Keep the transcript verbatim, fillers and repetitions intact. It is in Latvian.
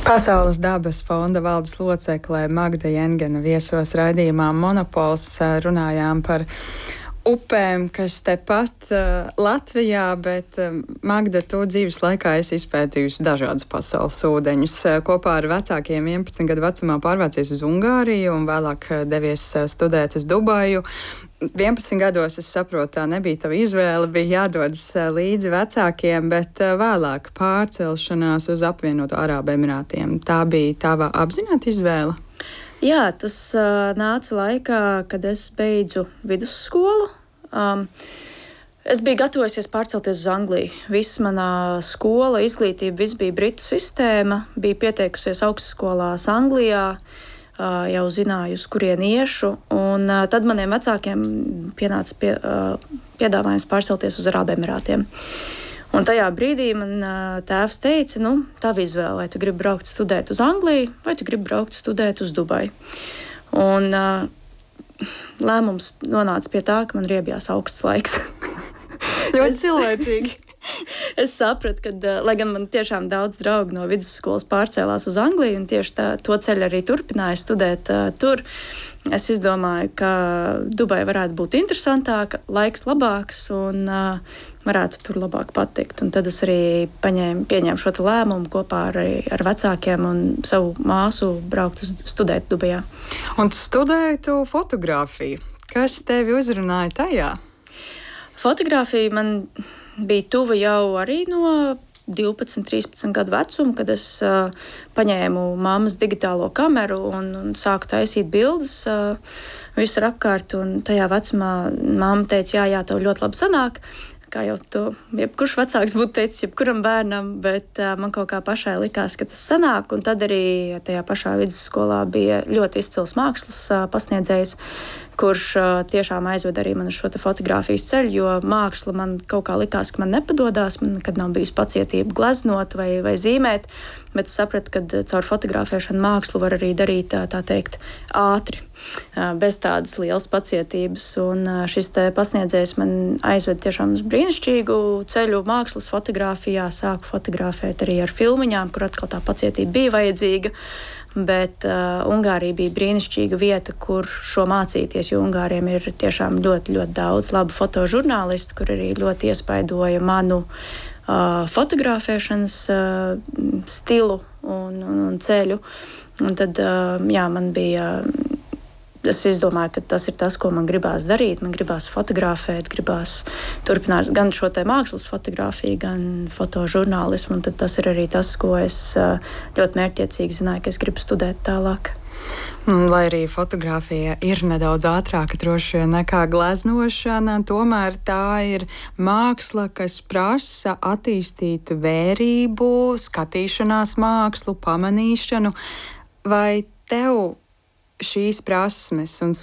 Pasaules dabas fonda valdes loceklē Magda Jengena viesos raidījumā Monopols. Runājām par upēm, kas tepat uh, Latvijā, bet uh, Magda, tu dzīves laikā esi izpētījusi dažādus pasaules ūdeņus. Uh, kopā ar vecākiem vienpadsmit gadu vecumā pārvācies uz Ungāriju un vēlāk uh, devies uh, studēt uz Dubaju. vienpadsmit gados, es saprotu, tā nebija tava izvēle, bija jādodas uh, līdzi vecākiem, bet uh, vēlāk pārcelšanās uz apvienoto Arābu Emirātiem. Tā bija tava apzināta izvēle? Jā, tas uh, nāca laikā, kad es beidzu vidusskolu. Um, es biju gatavojusies pārcelties uz Angliju. Viss manā skola, izglītība, viss bija britu sistēma. Biju pieteikusies augstskolās Anglijā, uh, jau zināju, uz kurien iešu. Un uh, tad maniem vecākiem pienāca pie, uh, piedāvājums pārcelties uz Arābu Emirātiem. Un tajā brīdī man uh, tēvs teica, nu, tava izvēle, vai tu gribi braukt studēt uz Angliju, vai tu gribi braukt studēt uz Dubaju. Un uh, lēmums nonāca pie tā, ka man riebjās augsts laiks. Ļoti cilvēcīgi. Es sapratu, ka, uh, lai gan man tiešām daudz draugu no vidusskolas pārcēlās uz Angliju, un tieši tā, to ceļu arī turpināju studēt uh, tur, es izdomāju, ka Dubaja varētu būt interesantāka, laiks labāks un uh, varētu tur labāk patikt. Un tad es arī paņēmu, pieņēmu šo lēmumu kopā ar, ar vecākiem un savu māsu braukt uz studēt Dubajā. Un tu studēji tu fotogrāfiju. Kas tevi uzrunāja tajā? Fotogrāfija man bija tuva jau arī no divpadsmit, trīspadsmit gadu vecuma, kad es uh, paņēmu mammas digitālo kameru un, un sāku taisīt bildes uh, visur apkārt. Un tajā vecumā mamma teica, jā, jā, tev ļoti labi sanāk. Kā jau tu, jebkurš vecāks būtu teicis, jebkuram bērnam, bet uh, man kaut kā pašai likās, ka tas sanāk. Un tad arī tajā pašā vidusskolā bija ļoti izcils mākslas uh, pasniedzējs, kurš uh, tiešām aizved arī man uz šo fotogrāfijas ceļu, jo māksla man kaut kā likās, ka man nepadodās, man nekad nav bijusi pacietība gleznot vai, vai zīmēt, bet es sapratu, ka caur fotografēšanu mākslu var arī darīt, tā, tā teikt, ātri, uh, bez tādas lielas pacietības. Un uh, šis te pasniedzējs man aizved tiešām uz brīnišķīgu ceļu mākslas fotogrāfijā, sāku fotografēt arī ar filmiņām, kur atkal tā pacietība bija vajadzīga. Bet uh, Ungārija bija brīnišķīga vieta, kur šo mācīties, jo Ungāriem ir tiešām ļoti, ļoti daudz labu fotožurnālistu, kur arī ļoti iespaidoja manu uh, fotografēšanas uh, stilu un, un, un ceļu. Un tad, uh, jā, man bija... Es izdomāju, ka tas ir tas, ko man gribās darīt. Man gribās fotografēt, gribās turpināt gan šo te mākslas fotografiju, gan fotožurnālismu. Un tad tas ir arī tas, ko es ļoti mērķtiecīgi zināju, ka es gribu studēt tālāk. Lai arī fotografija ir nedaudz ātrāka droši vien nekā gleznošana, tomēr tā ir māksla, kas prasa attīstīt vērību, skatīšanās mākslu, pamanīšanu. Vai tev šīs prasmes un